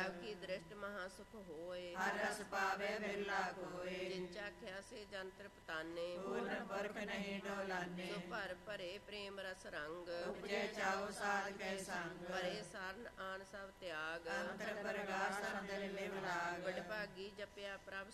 ਤਬ ਕੀ ਦ੍ਰਿਸ਼ਟ ਮਹਾ ਸੁਖ ਹੋਏ, ਹਰ ਰਸ ਪਾਵੇ ਬਿਰਲਾ ਕੋਏ। ਜਿਨ ਚਾਖਿਆ ਸੇ ਜਨ ਤ੍ਰਿਪਤਾਨੇ, ਪੂਰਨ ਪੁਰਖ ਨਹੀਂ ਡੋਲਾਨੇ। ਸੋ ਭਰ ਭਰੇ ਪ੍ਰੇਮ ਰਸ ਰੰਗ, ਉਪਜੇ ਚਾਉ ਸਾਧ ਕੇ ਸੰਗ। ਪਰੇ ਸਾਰਨ ਆਨ ਸਭ ਤਿਆਗ, ਅੰਤਰ ਪ੍ਰਗਾਸ ਅੰਦਰ ਲਿਵ ਲਾਗ। ਵਡਭਾਗੀ ਜਪਿਆ ਪ੍ਰਭ